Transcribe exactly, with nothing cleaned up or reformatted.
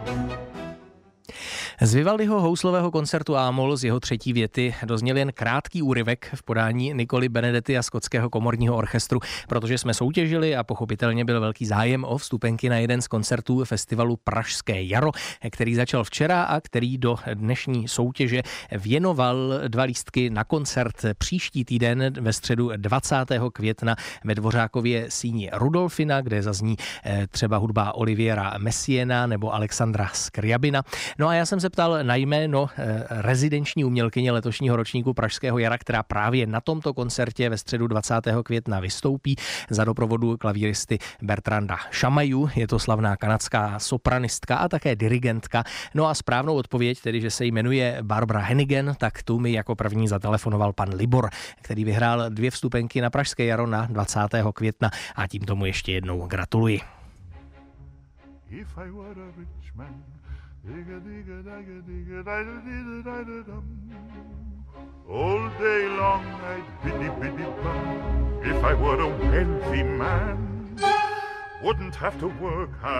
Z Vivaldiho houslového koncertu A-moll z jeho třetí věty dozněl jen krátký úryvek v podání Nicoli Benedetti a Skotského komorního orchestru, protože jsme soutěžili a pochopitelně byl velký zájem o vstupenky na jeden z koncertů festivalu Pražské jaro, který začal včera a který do dnešní soutěže věnoval dva lístky na koncert příští týden ve středu dvacátého května ve Dvořákově síni Rudolfina, kde zazní třeba hudba Oliviera Messiena nebo Alexandra Skriabina. No a já jsem se ptal na jméno rezidenční umělkyně letošního ročníku Pražského jara, která právě na tomto koncertě ve středu dvacátého května vystoupí za doprovodu klavíristy Bertranda Šamaju. Je to slavná kanadská sopranistka a také dirigentka. No a správnou odpověď, tedy že se jmenuje Barbara Hennigan, tak tu mi jako první zatelefonoval pan Libor, který vyhrál dvě vstupenky na Pražské jaro na dvacátého května a tím tomu ještě jednou gratuluji. If I were a rich man, digga digga digga digga digga digga digga dum. All day long I'd biddy biddy bum. If I were a wealthy man, wouldn't have to work hard.